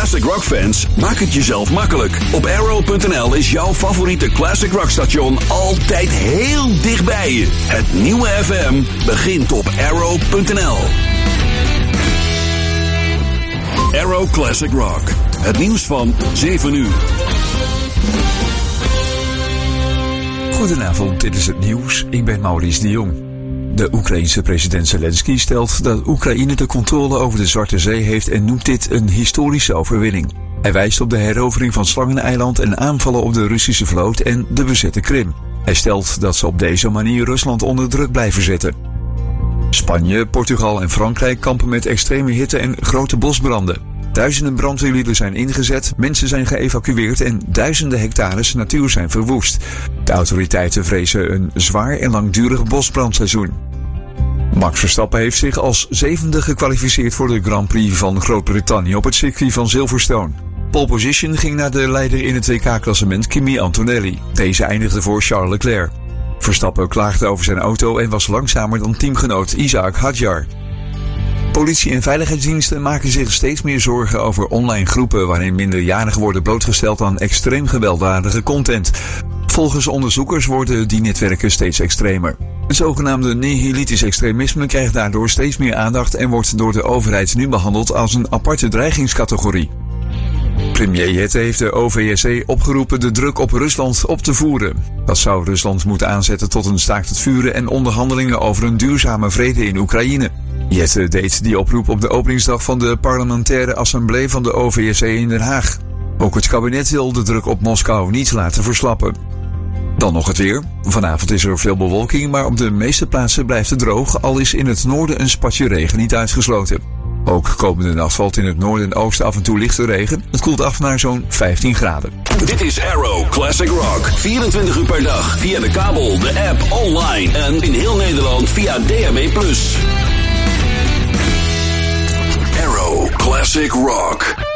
classic rock fans, maak het jezelf makkelijk. Op Arrow.nl is jouw favoriete classic rock station altijd heel dichtbij je. Het nieuwe FM begint op Arrow.nl. Arrow Classic Rock. Het nieuws van 7 uur. Goedenavond, dit is het nieuws. Ik ben Maurice de Jong. De Oekraïense president Zelensky stelt dat Oekraïne de controle over de Zwarte Zee heeft en noemt dit een historische overwinning. Hij wijst op de herovering van Slangeneiland en aanvallen op de Russische vloot en de bezette Krim. Hij stelt dat ze op deze manier Rusland onder druk blijven zetten. Spanje, Portugal en Frankrijk kampen met extreme hitte en grote bosbranden. Duizenden brandweerlieden zijn ingezet, mensen zijn geëvacueerd en duizenden hectares natuur zijn verwoest. De autoriteiten vrezen een zwaar en langdurig bosbrandseizoen. Max Verstappen heeft zich als 7e gekwalificeerd voor de Grand Prix van Groot-Brittannië op het circuit van Silverstone. Pole position ging naar de leider in het WK-klassement Kimi Antonelli. Deze eindigde voor Charles Leclerc. Verstappen klaagde over zijn auto en was langzamer dan teamgenoot Isaac Hadjar. Politie en veiligheidsdiensten maken zich steeds meer zorgen over online groepen waarin minderjarigen worden blootgesteld aan extreem gewelddadige content. Volgens onderzoekers worden die netwerken steeds extremer. Het zogenaamde nihilitisch extremisme krijgt daardoor steeds meer aandacht en wordt door de overheid nu behandeld als een aparte dreigingscategorie. Premier Jette heeft de OVSE opgeroepen de druk op Rusland op te voeren. Dat zou Rusland moeten aanzetten tot een staakt het vuren en onderhandelingen over een duurzame vrede in Oekraïne. Jette deed die oproep op de openingsdag van de parlementaire assemblee van de OVSE in Den Haag. Ook het kabinet wil de druk op Moskou niet laten verslappen. Dan nog het weer. Vanavond is er veel bewolking, maar op de meeste plaatsen blijft het droog, al is in het noorden een spatje regen niet uitgesloten. Ook komende nacht valt in het noorden en oosten af en toe lichte regen. Het koelt af naar zo'n 15 graden. Dit is Arrow Classic Rock. 24 uur per dag via de kabel, de app, online en in heel Nederland via DAB+. Arrow Classic Rock.